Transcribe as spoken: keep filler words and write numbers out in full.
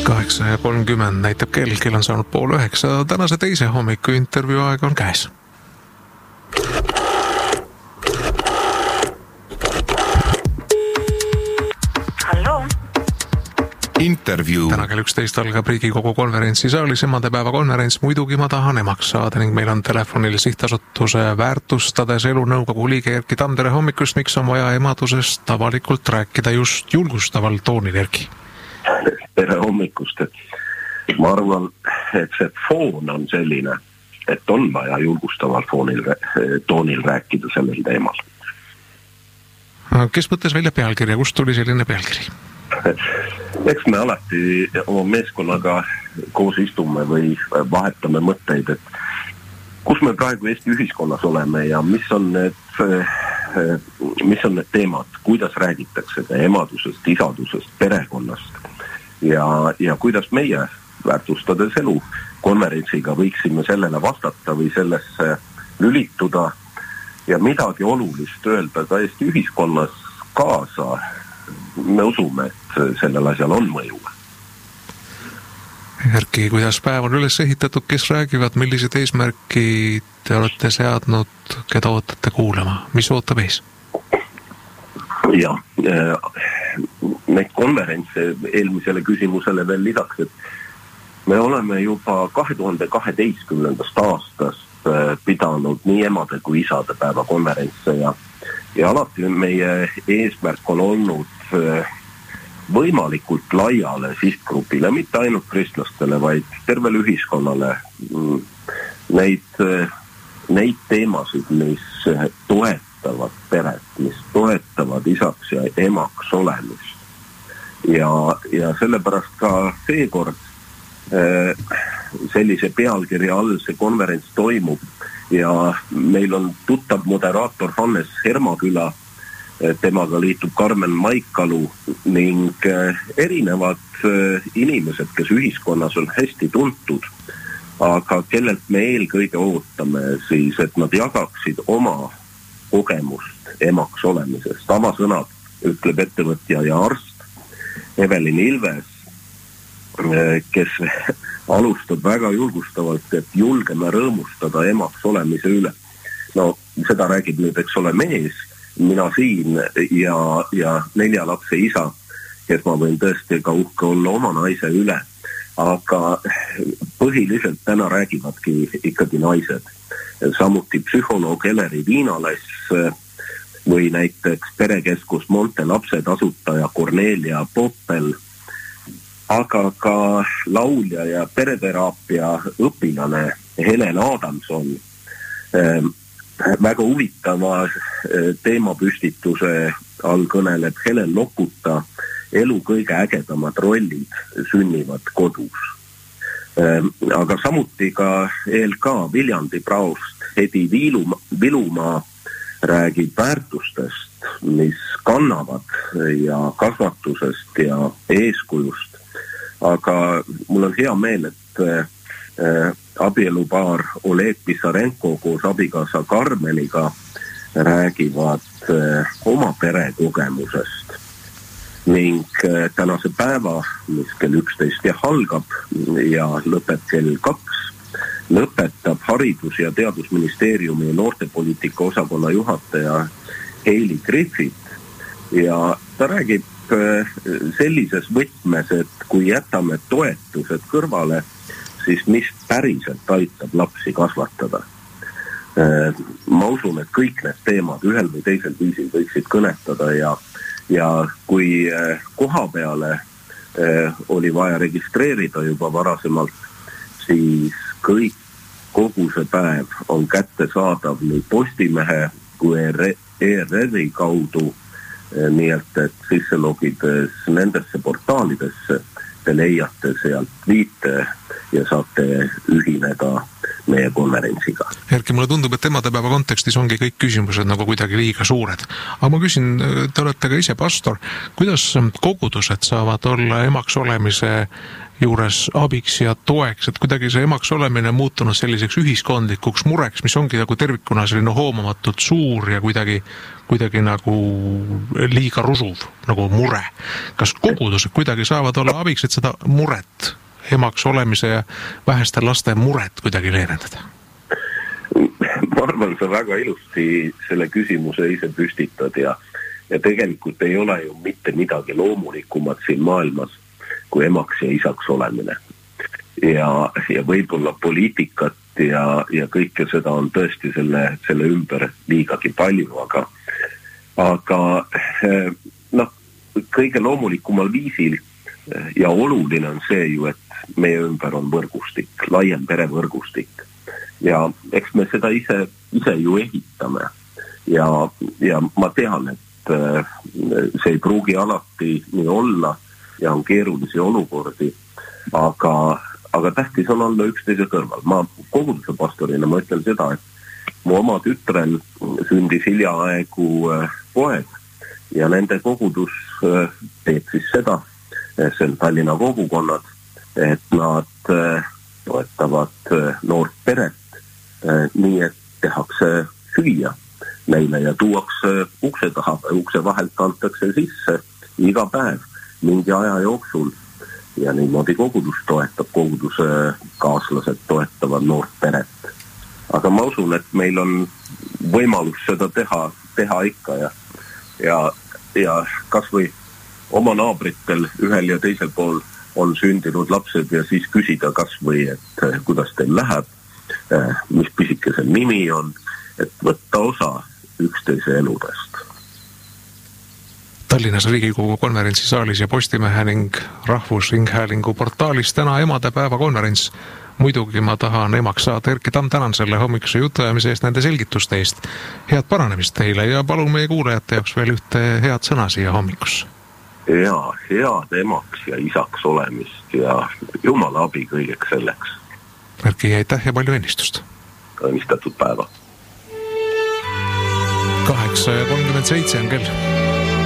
kaheksa ja kolmkümmend näitab kell, kell on saanud pool üheksa. Tänase teise hommiku intervjuu aeg on käes. Hallo. Intervjuu. Täna kell üksteist algab Riigikogu konverentsisaalis emadepäeva konverents Muidugi ma tahan emaks saada ning meil on telefonil sihtasutuse Väärtustades elu nõukogu liige Erki Tamm. Tere hommikust, miks on vaja emadusest avalikult rääkida just julgustaval toonil, Erki? Tere hommikust. Ma arvan, et see foon on selline, et on vaja julgustaval foonil, toonil rääkida sellel teemal. Kes mõttes välja pealkirja? Kust tuli selline pealkiri? Eks me alati oma meeskonnaga koos istume või vahetame mõtteid, et kus me praegu Eesti ühiskonnas oleme ja mis on need, mis on need teemad, kuidas räägitakse emadusest, isadusest, perekonnast ja, ja kuidas meie väärtustades elu konverentsiga võiksime sellele vastata või sellesse lülituda ja midagi olulist öelda ka Eesti ühiskonnas kaasa. Me usume, et sellel asjal on mõju. Erki, kuidas päev on üles ehitatud, kes räägivad, millised eesmärki te olete seadnud, keda ootate kuulama? Mis ootab ees? Ja, neid konverentse eelmisele küsimusele veel lisaks, et me oleme juba kahe tuhande kaheteistkümnendast aastast pidanud nii emade kui isade päeva konverentse ja, ja alati meie eesmärk on olnud võimalikult laiale sihtgrupile, mitte ainult kristlastele, vaid tervele ühiskonnale neid, neid teemasid, mis toetavad peret, mis toetavad isaks ja emaks olemist. Ja, ja sellepärast ka seekord sellise pealkirja all see konverents toimub ja meil on tuttav moderaator Hannes Hermaküla, temaga liitub Karmen Maikalu ning erinevad inimesed, kes ühiskonnas on hästi tuntud, aga kellelt me eelkõige ootame siis, et nad jagaksid oma kogemust emaks olemisest. Avasõnad ütleb ettevõtja ja arst Evelin Ilves, kes alustab väga julgustavalt, et julgeme rõõmustada emaks olemise üle. No seda räägib nüüd, eks ole, mees, mina siin ja, ja nelja lapse isa, kes ma võin tõesti ka uhke olla oma naise üle, aga põhiliselt täna räägivadki ikkagi naised. Samuti psühholoog Eleri Viinalass või näiteks perekeskus Monte lapsed asutaja Kornelia Poppel, aga ka laulja ja pereteraapia õpilane Helen Adamson. Väga huvitava teemapüstituse all kõneleb Helen Lokuta, elu kõige ägedamad rollid sünnivad kodus. Aga samuti ka E L K Viljandi praost Hedi Vilumaa, Vilumaa räägib väärtustest, mis kannavad ja kasvatusest ja eeskujust. Aga mul on hea meel, et abielupaar Oleg Pisarenko koos abikaasa Karmeniga räägivad oma pere kogemusest ning tänase päeva, mis kell üksteist ja algab ja lõpeb kell kaks, lõpetab Haridus- ja Teadusministeeriumi noortepoliitika osakonna juhataja Hailey Griffith ja ta räägib sellises võtmes, et kui jätame toetused kõrvale, siis mis päriselt aitab lapsi kasvatada. Ma usun, et kõik need teemad ühel või teisel viisil võiksid kõnetada ja, ja kui koha peale oli vaja registreerida juba varasemalt, siis kõik, kogu see päev on kättesaadav nii Postimehe kui E R R-i kaudu, nii et, et sisse logides nendesse portaalidesse te leiate sealt viite ja saate ühineda meie konverentsiga. Erki, mulle tundub, et emadepäeva kontekstis ongi kõik küsimused nagu kuidagi liiga suured. Aga ma küsin, te olete ka ise pastor, kuidas kogudused saavad olla emaks olemise juures abiks ja toeks, et kuidagi see emaks olemine muutunud selliseks ühiskondlikuks mureks, mis ongi nagu tervikuna selline hoomamatult suur ja kuidagi, kuidagi nagu liiga rusuv nagu mure. Kas kogudused kuidagi saavad olla abiks, et seda muret, emaks olemise ja väheste laste muret kuidagi leevendada? Ma arvan, sa väga ilusti selle küsimuse ise püstitad ja, ja tegelikult ei ole ju mitte midagi loomulikumat siin maailmas kui emaks ja isaks olemine. Ja, ja võib-olla poliitikat ja, ja kõike seda on tõesti selle, selle ümber liigagi palju, aga, aga noh, kõige loomulikumal viisil ja oluline on see ju, et meie ümber on võrgustik, laiem perevõrgustik. Ja eks me seda ise, ise ju ehitame. Ja, ja ma tean, et see ei pruugi alati nii olla, ja on keerulisi olukordi, aga, aga tähtis on olla üksteise kõrval. Ma koguduse pastorina ma ütlen seda, et mu oma tütrel sündis hiljaaegu poeg ja nende kogudus teeb siis seda, see on Tallinna kogukonnad, et nad toetavad noort peret nii, et tehakse süüa neile ja tuuakse ukse taha, ukse vahelt antakse sisse iga päev mingi aja jooksul ja niimoodi kogudus toetab, koguduse kaaslased toetavad noort peret. Aga ma usun, et meil on võimalus seda teha, teha ikka ja, ja, ja kas või oma naabritel ühel ja teisel pool on sündinud lapsed ja siis küsida kas või, et kuidas teil läheb, mis pisikese nimi on, et võtta osa üksteise eludest. Tallinnas Riigikogu konverentsisaalis ja Postimehe ning Rahvusringhäälingu portaalis täna emadepäeva konverents. Muidugi ma tahan emaks saada. Erki Tamm, tänan selle hommikuse jutuajamise eest, nende selgituste eest. Head paranemist teile ja palun meie kuulajate jaoks veel ühte head sõna siia hommikusse. Ja, head emaks ja isaks olemist ja Jumala abi kõigeks selleks. Erki, aitäh ja palju õnnistust. Õnnistatud päeva. kaheksa ja kolmkümmend seitse on kell.